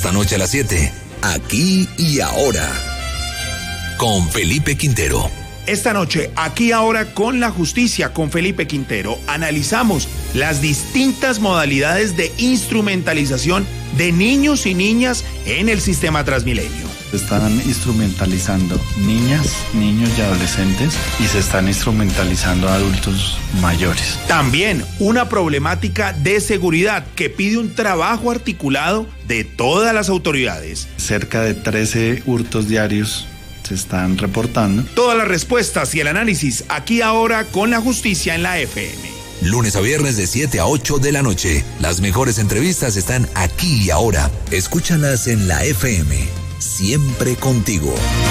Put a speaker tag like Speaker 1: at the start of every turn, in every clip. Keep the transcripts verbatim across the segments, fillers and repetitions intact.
Speaker 1: Esta noche a las siete, Aquí y Ahora, con Felipe Quintero.
Speaker 2: Esta noche, Aquí y Ahora con la justicia, con Felipe Quintero, analizamos las distintas modalidades de instrumentalización de niños y niñas en el sistema Transmilenio.
Speaker 3: Se están instrumentalizando niñas, niños y adolescentes y se están instrumentalizando adultos mayores.
Speaker 2: También una problemática de seguridad que pide un trabajo articulado de todas las autoridades.
Speaker 3: Cerca de trece hurtos diarios se están reportando.
Speaker 2: Todas las respuestas y el análisis Aquí y Ahora con la justicia en la F M.
Speaker 1: Lunes a viernes de siete a ocho de la noche. Las mejores entrevistas están aquí y ahora. Escúchalas en la F M. Siempre contigo.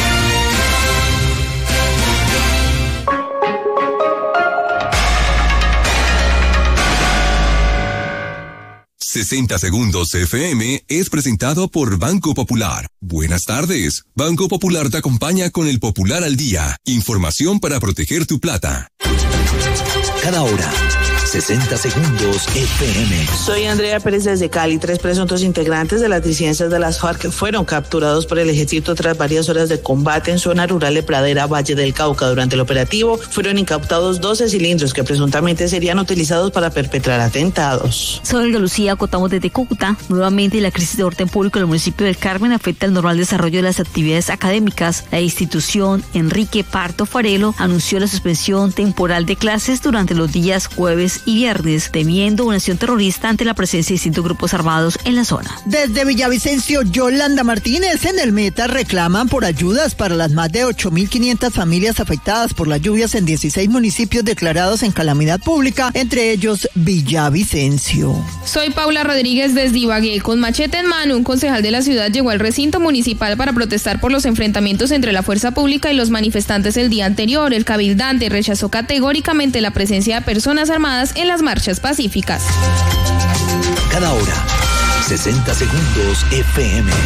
Speaker 1: sesenta Segundos F M es presentado por Banco Popular. Buenas tardes. Banco Popular te acompaña con el Popular al Día. Información para proteger tu plata. Cada hora, sesenta Segundos F M.
Speaker 4: Soy Andrea Pérez desde Cali. Tres presuntos integrantes de las disidencias de las FARC fueron capturados por el ejército tras varias horas de combate en zona rural de Pradera, Valle del Cauca. Durante el operativo fueron incautados doce cilindros que presuntamente serían utilizados para perpetrar atentados.
Speaker 5: Soy Olga Lucía, contamos desde Cúcuta. Nuevamente la crisis de orden público en el municipio del Carmen afecta el normal desarrollo de las actividades académicas. La institución Enrique Parto Farelo anunció la suspensión temporal de clases durante los días jueves y viernes, temiendo una acción terrorista ante la presencia de distintos grupos armados en la zona.
Speaker 6: Desde Villavicencio, Yolanda Martínez, en el Meta reclaman por ayudas para las más de ocho mil quinientas familias afectadas por las lluvias en dieciséis municipios declarados en calamidad pública, entre ellos Villavicencio.
Speaker 7: Soy Paula Rodríguez desde Ibagué. Con machete en mano, un concejal de la ciudad llegó al recinto municipal para protestar por los enfrentamientos entre la fuerza pública y los manifestantes el día anterior. El cabildante rechazó categóricamente la presencia de personas armadas en las marchas pacíficas.
Speaker 1: Cada hora, sesenta Segundos F M.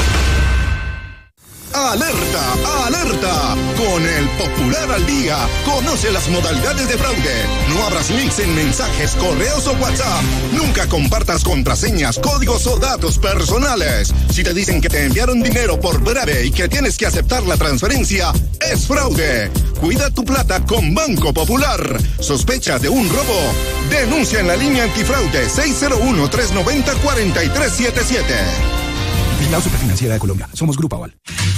Speaker 8: ¡Alerta! ¡Alerta! Con el Popular al Día, conoce las modalidades de fraude. No abras links en mensajes, correos o WhatsApp. Nunca compartas contraseñas, códigos o datos personales. Si te dicen que te enviaron dinero por breve y que tienes que aceptar la transferencia, es fraude. Cuida tu plata con Banco Popular. ¿Sospechas de un robo? Denuncia en la línea antifraude seis cero uno, tres nueve cero, cuatro tres siete siete.
Speaker 9: Vigilado Superfinanciera de Colombia. Somos Grupo Aval.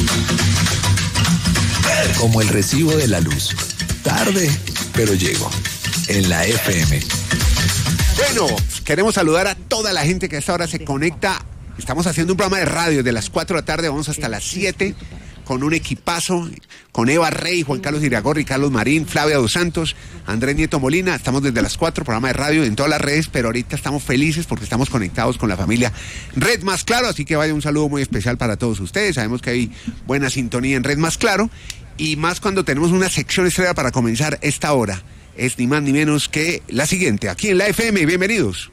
Speaker 1: Como el recibo de la luz. Tarde, pero llego. En la F M.
Speaker 10: Bueno, queremos saludar a toda la gente que a esta hora se conecta. Estamos haciendo un programa de radio de las cuatro de la tarde, vamos hasta las siete, con un equipazo, con Eva Rey, Juan Carlos Iragorri, Carlos Marín, Flavia Dos Santos, Andrés Nieto Molina. Estamos desde las cuatro, programa de radio en todas las redes, pero ahorita estamos felices porque estamos conectados con la familia Red Más Claro, así que vaya un saludo muy especial para todos ustedes. Sabemos que hay buena sintonía en Red Más Claro, y más cuando tenemos una sección estrella para comenzar esta hora. Es ni más ni menos que la siguiente, aquí en la F M. Bienvenidos.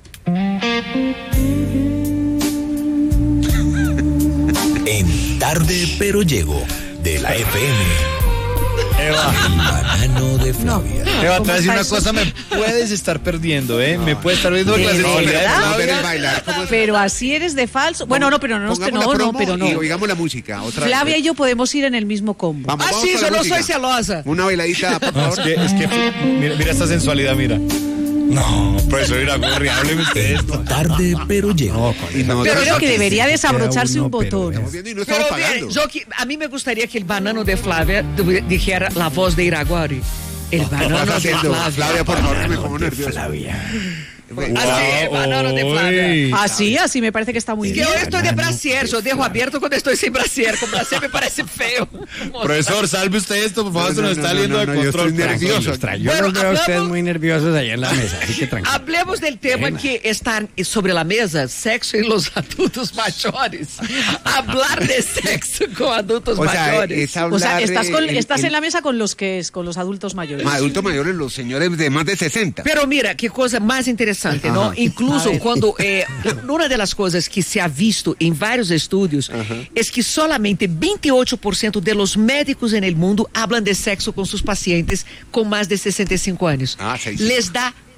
Speaker 1: En Tarde pero Llego, de la F M.
Speaker 11: Eva.
Speaker 1: El banano de Flavia.
Speaker 11: No. Eva, te voy a decir una cosa, me puedes estar perdiendo, ¿eh? No. Me puedes estar viendo clases de
Speaker 10: bailar.
Speaker 12: Pero así eres de falso. Bueno, no, pero no, no, no, no, pero no.
Speaker 10: Y oigamos la música. Otra
Speaker 12: Flavia
Speaker 10: vez.
Speaker 12: y yo podemos ir en el mismo combo.
Speaker 10: Vamos,
Speaker 12: ah,
Speaker 10: vamos
Speaker 12: sí,
Speaker 10: yo
Speaker 12: no soy celosa.
Speaker 10: Una bailadita, por favor.
Speaker 11: No, es que, es que mira, mira esta sensualidad, mira. No, profesor Iragorri, hábleme ustedes.
Speaker 1: Tarde pero llego.
Speaker 12: No, no, pero creo que debería desabrocharse un botón.
Speaker 10: Estamos viendo y no estamos
Speaker 12: pero
Speaker 10: pagando.
Speaker 12: Yo, a mí me gustaría que el banano de Flavia dijera la voz de Iragorri. El banano de Flavia.
Speaker 10: Flavia, por favor, que me pongo nervioso.
Speaker 12: Flavia.
Speaker 10: Wow,
Speaker 12: así, banano de Flavia. Así, así me parece que está muy bien. Yo estoy de brasier, yo dejo abierto cuando estoy sin brasier. Con brasier me parece feo.
Speaker 11: Profesor, salve usted esto, por favor, no, se nos no, está saliendo no, no, de control.
Speaker 10: Yo estoy nervioso.
Speaker 13: Yo bueno, los veo a ustedes muy nerviosos allá en la mesa, así que tranquilo.
Speaker 12: Hablemos del tema Ema. que está sobre la mesa, sexo en los adultos mayores. Hablar de sexo con adultos o mayores.
Speaker 10: Sea,
Speaker 12: o sea, estás, con,
Speaker 10: el,
Speaker 12: estás
Speaker 10: el,
Speaker 12: en la mesa con los que es, con los adultos mayores.
Speaker 10: Adultos mayores, los señores de más de sesenta.
Speaker 12: Pero mira, qué cosa más interesante. ¿no? Incluso cuando eh, una de las cosas que se ha visto en varios estudios uh-huh. es que solamente veintiocho por ciento de los médicos en el mundo hablan de sexo con sus pacientes con más de sesenta y cinco años.
Speaker 10: Ah, sí, sí.
Speaker 12: Les da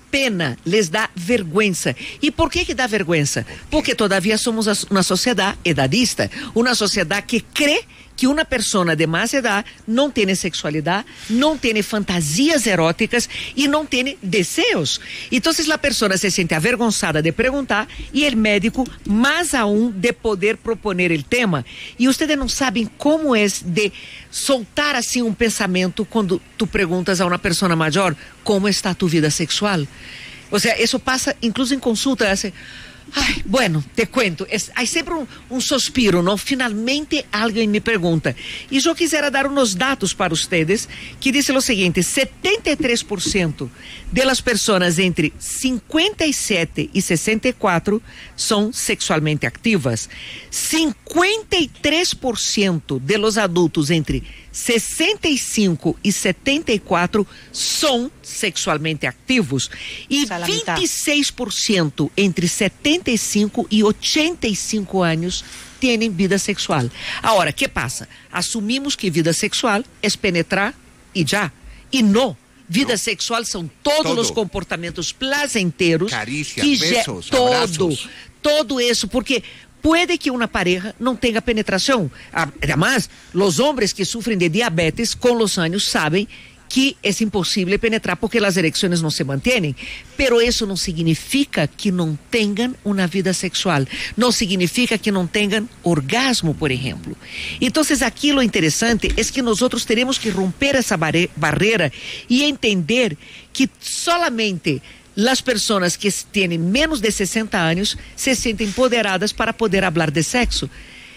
Speaker 12: pena, les da vergüenza. ¿Y por qué que da vergüenza? Porque todavía somos una sociedad edadista, una sociedad que cree que uma pessoa de mais idade não tem sexualidade, não tem fantasias eróticas e não tem desejos. Então, a pessoa se sente avergonzada de perguntar e o médico, mais aún, de poder proponer o tema. E vocês não sabem como é de soltar assim um pensamento quando tu perguntas a uma pessoa maior como está tu vida sexual. Ou seja, isso passa incluso em consulta, assim. Ay, bueno, te cuento, es, hay siempre un, un suspiro, ¿no? Finalmente alguien me pregunta. Y yo quisiera dar unos datos para ustedes que dice lo siguiente: setenta y tres por ciento de las personas entre cincuenta y siete y sesenta y cuatro son sexualmente activas. cincuenta y tres por ciento de los adultos entre sesenta y cinco y setenta y cuatro son sexualmente activos. Y veintiséis por ciento entre setenta y cinco y ochenta y cinco años tienen vida sexual. Ahora, ¿qué pasa? Asumimos que vida sexual es penetrar y ya. Y no. Vida no. sexual son todos todo. los comportamientos placenteros.
Speaker 10: Caricias,
Speaker 12: que
Speaker 10: besos,
Speaker 12: todo,
Speaker 10: abrazos.
Speaker 12: Todo eso, porque puede que una pareja no tenga penetración. Además, los hombres que sufren de diabetes con los años saben que es imposible penetrar porque las erecciones no se mantienen. Pero eso no significa que no tengan una vida sexual. No significa que no tengan orgasmo, por ejemplo. Entonces, aquí lo interesante es que nosotros tenemos que romper esa barre- barrera y entender que solamente las personas que tienen menos de sesenta años se sienten empoderadas para poder hablar de sexo.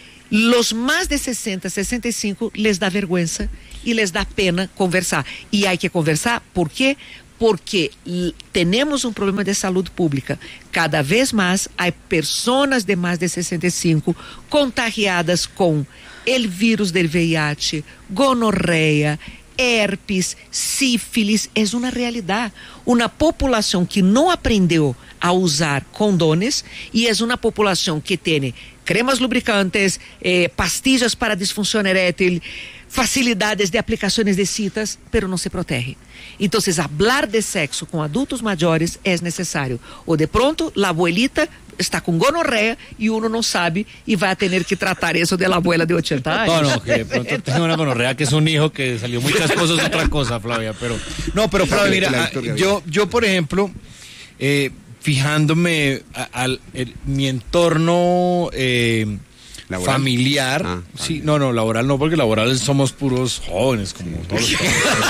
Speaker 12: Los más de sesenta, sesenta y cinco les da vergüenza y les da pena conversar. Y hay que conversar, ¿por qué? Porque l- tenemos un problema de salud pública. Cada vez más hay personas de más de sesenta y cinco contagiadas con el virus del V I H, gonorrea, herpes, sífilis. Es una realidad. Una población que no aprendió a usar condones y es una población que tiene cremas lubricantes, eh, pastillas para disfunción erétil, facilidades de aplicaciones de citas, pero no se protege. Entonces, hablar de sexo con adultos mayores es necesario. O de pronto, la abuelita está con gonorrea y uno no sabe y va a tener que tratar eso de la abuela de ochenta años.
Speaker 11: No, no, que de pronto tengo una gonorrea que es un hijo que salió muchas cosas, otra cosa, Flavia, pero... No, pero Flavia, mira, yo, yo por ejemplo, eh, fijándome al mi entorno eh, familiar, ah, sí, no, no, laboral no, porque laboral somos puros jóvenes, como todos los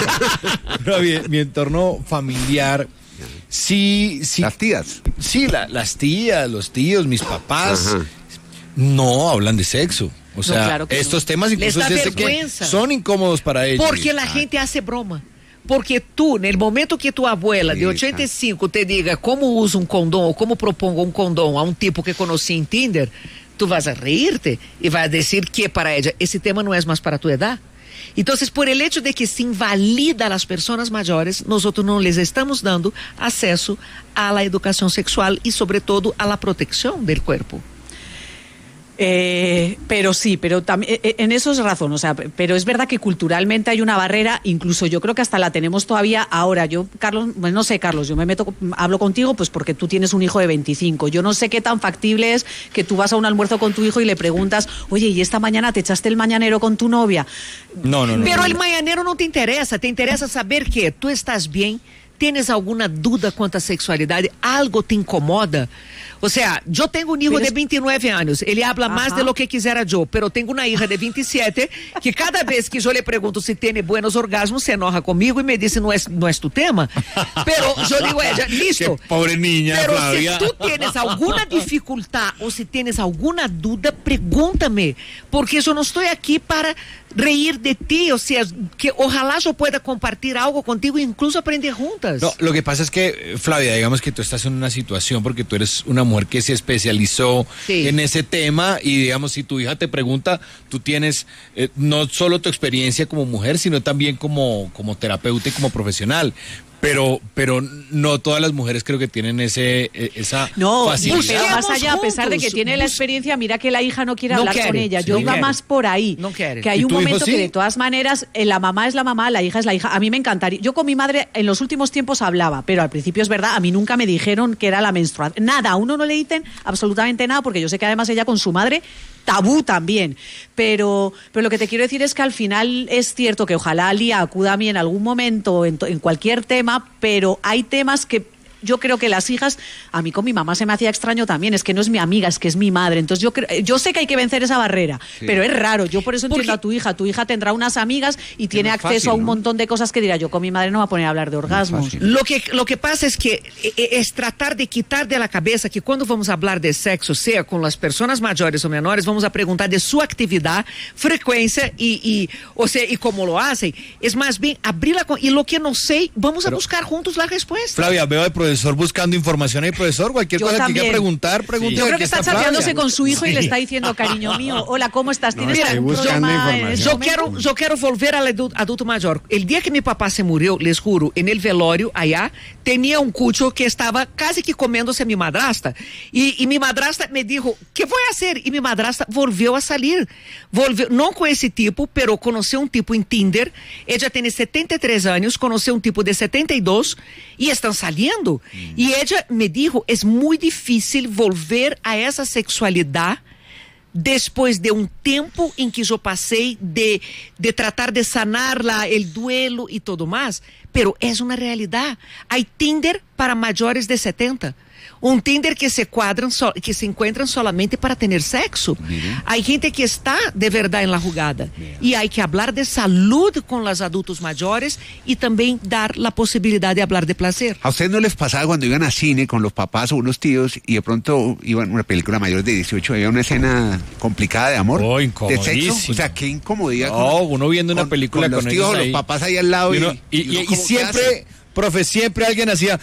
Speaker 11: pero mi, mi entorno familiar, sí, sí.
Speaker 10: Las tías.
Speaker 11: Sí, la, las tías, los tíos, mis papás, ajá, no hablan de sexo. O sea, no, claro estos no. temas incluso
Speaker 12: Les da
Speaker 11: es que son incómodos para ellos.
Speaker 12: Porque la ah. gente hace broma. Porque tú, en el momento que tu abuela de ochenta y cinco te diga cómo uso un condón o cómo propongo un condón a un tipo que conocí en Tinder, tú vas a reírte y vas a decir que para ella ese tema no es más para tu edad. Entonces, por el hecho de que se invalida a las personas mayores, nosotros no les estamos dando acceso a la educación sexual y sobre todo a la protección del cuerpo.
Speaker 14: Eh, pero sí, pero también en eso es razón, o sea, pero es verdad que culturalmente hay una barrera, incluso yo creo que hasta la tenemos todavía ahora. Yo, Carlos, bueno, no sé, Carlos, yo me meto, hablo contigo pues porque tú tienes un hijo de veinticinco. Yo no sé qué tan factible es que tú vas a un almuerzo con tu hijo y le preguntas, oye, ¿y esta mañana te echaste el mañanero con tu novia?
Speaker 11: No, no, no.
Speaker 12: Pero
Speaker 11: no,
Speaker 12: el
Speaker 11: no.
Speaker 12: mañanero no te interesa, te interesa saber que tú estás bien, tienes alguna duda quanto a sexualidade, algo te incomoda. O sea, yo tengo un hijo de veintinueve años, él habla Ajá. más de lo que quisiera yo, pero tengo una hija de veintisiete que cada vez que yo le pregunto si tiene buenos orgasmos, se enoja conmigo y me dice, no es, no es tu tema. Pero yo digo a ella, listo.
Speaker 11: Qué pobre niña,
Speaker 12: pero
Speaker 11: Flavia.
Speaker 12: si tú tienes alguna dificultad o si tienes alguna duda, pregúntame, porque yo no estoy aquí para reír de ti, o sea, que ojalá yo pueda compartir algo contigo e incluso aprender juntas.
Speaker 11: No, lo que pasa es que, Flavia, digamos que tú estás en una situación porque tú eres una mujer que se especializó sí. en ese tema y digamos, si tu hija te pregunta, tú tienes eh, no solo tu experiencia como mujer, sino también como, como terapeuta y como profesional. pero, pero no todas las mujeres creo que tienen ese, esa
Speaker 14: no,
Speaker 11: facilidad.
Speaker 14: Pero más allá, a pesar de que tiene la experiencia, mira que la hija no quiere no hablar quiere, con ella. Yo sí, iba no más por ahí.
Speaker 12: No quiere.
Speaker 14: Que hay un momento que de todas maneras, la mamá es la mamá, la hija es la hija. A mí me encantaría. Yo con mi madre en los últimos tiempos hablaba, pero al principio es verdad, a mí nunca me dijeron que era la menstruación. Nada, a uno no le dicen absolutamente nada, porque yo sé que además ella con su madre, tabú también. Pero, pero lo que te quiero decir es que al final es cierto que ojalá Lía acuda a mí en algún momento, en, en cualquier tema, pero hay temas que yo creo que las hijas, a mí con mi mamá se me hacía extraño también, es que no es mi amiga, es que es mi madre. Entonces yo creo, yo sé que hay que vencer esa barrera, sí. pero es raro. Yo por eso entiendo Porque... a tu hija. Tu hija tendrá unas amigas y tiene no acceso fácil, a un ¿no? montón de cosas que dirá, yo con mi madre no me voy a poner a hablar de orgasmos.
Speaker 12: No lo que, lo que pasa es que es tratar de quitar de la cabeza que cuando vamos a hablar de sexo, sea con las personas mayores o menores, vamos a preguntar de su actividad, frecuencia y, y, o sea, y cómo lo hacen. Es más bien abrirla con, y lo que no sé, vamos pero, a buscar juntos la respuesta.
Speaker 11: Flavia, veo al profesor buscando información ahí, profesor, cualquier yo cosa también. que quiera preguntar, pregunte.
Speaker 14: Sí. Yo creo que está chateándose con su hijo sí. y le está diciendo, cariño mío, hola, ¿cómo estás? ¿Tienes
Speaker 12: no,
Speaker 14: algún problema?
Speaker 12: Yo quiero, yo quiero volver al adulto, adulto mayor. El día que mi papá se murió, les juro, en el velorio allá, tenía un cucho que estaba casi que comiéndose a mi madrastra. Y, y mi madrastra me dijo, ¿qué voy a hacer? Y mi madrastra volvió a salir. Volvió, no con ese tipo, pero conoció un tipo en Tinder. Ella tiene setenta y tres años, conoció un tipo de setenta y dos y están saliendo. Mm. Y ella me dijo, es muy difícil volver a esa sexualidad después de un tiempo en que yo pasé de, de tratar de sanarla, el duelo y todo más. Pero es una realidad. Hay Tinder para mayores de setenta. Un Tinder que se cuadran, so, que se encuentran solamente para tener sexo. Mira. Hay gente que está de verdad en la jugada. Mira. Y hay que hablar de salud con los adultos mayores y también dar la posibilidad de hablar de placer.
Speaker 10: ¿A ustedes no les pasaba cuando iban a cine con los papás o unos tíos y de pronto iban a una película mayor de dieciocho, había una escena complicada de amor?
Speaker 11: Oh,
Speaker 10: de sexo. O sea, qué incomodidad.
Speaker 11: No, con, uno viendo una
Speaker 10: con,
Speaker 11: película
Speaker 10: con,
Speaker 11: con
Speaker 10: los tíos o los
Speaker 11: ahí.
Speaker 10: papás ahí al lado.
Speaker 11: Y,
Speaker 10: y,
Speaker 11: uno, y, y, y, y siempre, profe, siempre alguien hacía...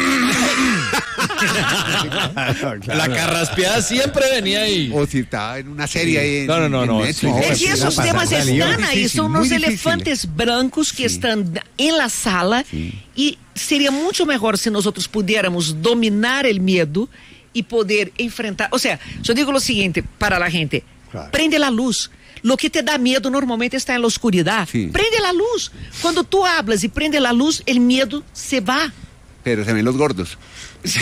Speaker 11: claro, claro. La carraspeada siempre venía ahí.
Speaker 10: O si estaba en una serie ahí. En,
Speaker 11: no, no, no. no
Speaker 12: es que esos temas están ahí, son unos elefantes blancos que sí. están en la sala sí. y sería mucho mejor si nosotros pudiéramos dominar el miedo y poder enfrentar. O sea, yo digo lo siguiente para la gente, claro. prende la luz. Lo que te da miedo normalmente está en la oscuridad. Sí. Prende la luz. Cuando tú hablas y prende la luz, el miedo se va.
Speaker 10: Pero se ven los gordos.
Speaker 12: Yo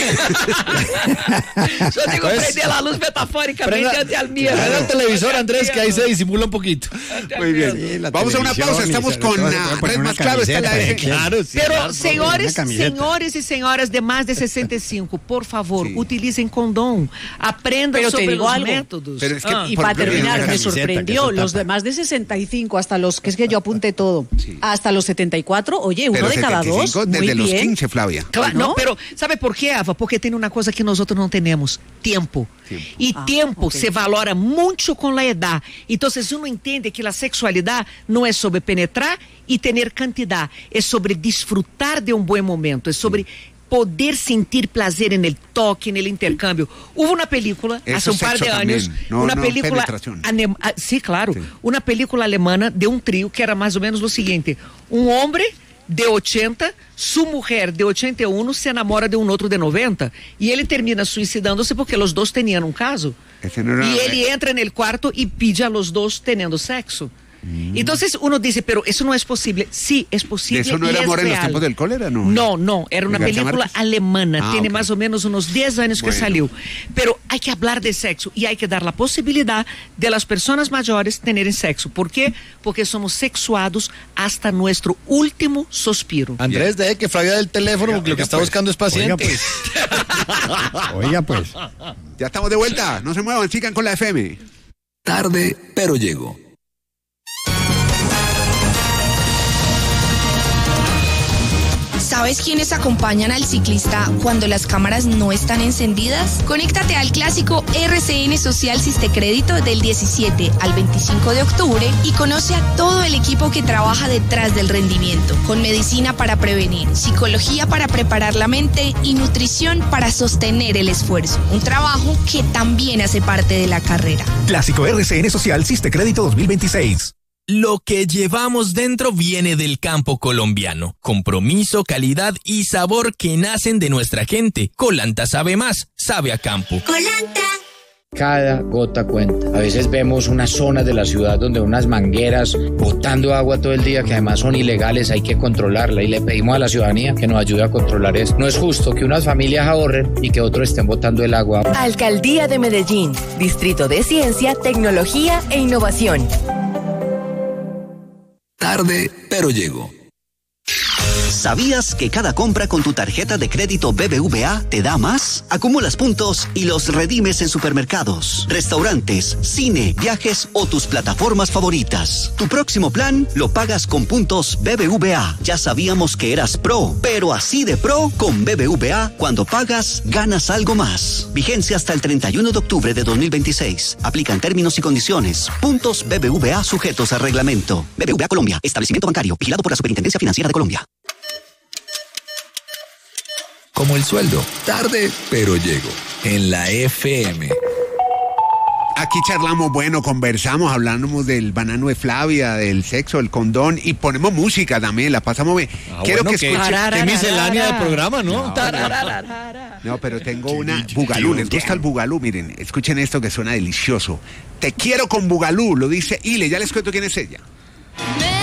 Speaker 12: digo, pues, prende la luz metafóricamente ante al miedo.
Speaker 11: Prende el televisor, Andrés, que ahí se disimula un poquito.
Speaker 10: Muy bien. Sí, vamos a una pausa, estamos con uh, Red Más Claro. Está la
Speaker 12: de... claro, sí, Pero claro, señores, señores y señoras de más de sesenta y cinco, por favor, sí. utilicen condón. Aprendan Pero sobre los algo. métodos.
Speaker 14: Pero es que, ah. Y para terminar, me sorprendió, los de más de sesenta y cinco, hasta los, que es que yo apunté todo, sí. hasta los setenta y cuatro, oye, uno pero de cada dos,
Speaker 10: desde
Speaker 14: muy
Speaker 10: los
Speaker 14: bien.
Speaker 10: quince, Flavia.
Speaker 12: Claro, no, pero ¿sabe por qué, Ava? Porque tiene una cosa que nosotros no tenemos, tiempo. tiempo. Y ah, tiempo okay. se valora mucho con la edad. Entonces uno entiende que la sexualidad no es sobre penetrar y tener cantidad, es sobre disfrutar de un buen momento, es sobre... Sí. poder sentir placer en el toque, en el intercambio. Hubo una película
Speaker 10: Eso
Speaker 12: hace un par de años,
Speaker 10: no,
Speaker 12: una
Speaker 10: no,
Speaker 12: película, anem, sí, claro, sí. una película alemana de un trío que era más o menos lo siguiente: un hombre de ochenta, su mujer de ochenta y uno se enamora de un otro de noventa y ele termina suicidándose porque los dos tenían un caso. No y él entra en el cuarto y pide a los dos teniendo sexo. Mm. Entonces uno dice, pero eso no es posible. Sí, es posible.
Speaker 10: ¿Eso no era Amor en los tiempos del cólera? No,
Speaker 12: no, no era una película alemana, ah, tiene okay. más o menos unos diez años bueno. que salió. Pero hay que hablar de sexo y hay que dar la posibilidad de las personas mayores tener sexo. ¿Por qué? Porque somos sexuados hasta nuestro último suspiro.
Speaker 11: Andrés, deje que Flavia del teléfono, porque oiga, lo que está pues, buscando es paciente.
Speaker 13: Oiga pues. Oiga pues.
Speaker 10: Ya estamos de vuelta, no se muevan, sigan con la F M.
Speaker 1: Tarde, pero llego.
Speaker 7: ¿Sabes quiénes acompañan al ciclista cuando las cámaras no están encendidas? Conéctate al clásico R C N Social Sistecrédito del diecisiete al veinticinco de octubre y conoce a todo el equipo que trabaja detrás del rendimiento, con medicina para prevenir, psicología para preparar la mente y nutrición para sostener el esfuerzo. Un trabajo que también hace parte de la carrera.
Speaker 15: Clásico R C N Social Sistecrédito dos mil veintiséis. Lo que llevamos dentro viene del campo colombiano. Compromiso, calidad y sabor que nacen de nuestra gente. Colanta sabe más, sabe a campo.
Speaker 16: Colanta. Cada gota cuenta. A veces vemos unas zonas de la ciudad donde unas mangueras botando agua todo el día que además son ilegales, hay que controlarla y le pedimos a la ciudadanía que nos ayude a controlar eso. No es justo que unas familias ahorren y que otros estén botando el agua.
Speaker 17: Alcaldía de Medellín, Distrito de Ciencia, Tecnología e Innovación.
Speaker 1: Tarde, pero llego.
Speaker 18: ¿Sabías que cada compra con tu tarjeta de crédito B B V A te da más? Acumulas puntos y los redimes en supermercados, restaurantes, cine, viajes o tus plataformas favoritas. Tu próximo plan lo pagas con puntos B B V A. Ya sabíamos que eras pro, pero así de pro con B B V A, cuando pagas, ganas algo más. Vigencia hasta el treinta y uno de octubre de dos mil veintiséis. Aplican términos y condiciones. Puntos B B V A sujetos a reglamento. B B V A Colombia, establecimiento bancario, vigilado por la Superintendencia Financiera de Colombia.
Speaker 1: Como el sueldo, tarde, pero llego. En la F M.
Speaker 10: Aquí charlamos, bueno, conversamos, hablamos del banano de Flavia, del sexo, el condón y ponemos música también, la pasamos bien.
Speaker 11: Ah,
Speaker 10: Quiero
Speaker 11: bueno,
Speaker 10: que
Speaker 11: que,
Speaker 10: escuchen.
Speaker 11: que miscelánea de programa, ¿no?
Speaker 10: No, no, pero tengo una bugalú, ¿les gusta el bugalú? Miren, escuchen esto que suena delicioso. Te quiero con bugalú, lo dice Ile, ya les cuento quién es ella.